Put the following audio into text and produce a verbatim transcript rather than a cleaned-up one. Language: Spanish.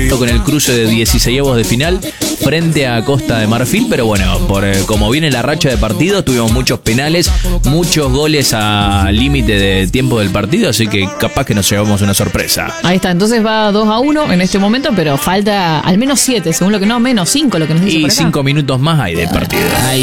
con el cruce de dieciseisavos de final frente a Costa de Marfil, pero bueno, por eh, como viene la racha de partidos, tuvimos muchos penales, muchos goles al límite de tiempo del partido, así que capaz que nos llevamos una sorpresa. Ahí está, entonces va dos a uno en este momento, pero falta al menos siete, según lo que no, menos cinco, lo que nos dice Y por acá. cinco minutos más hay de partido. Ahí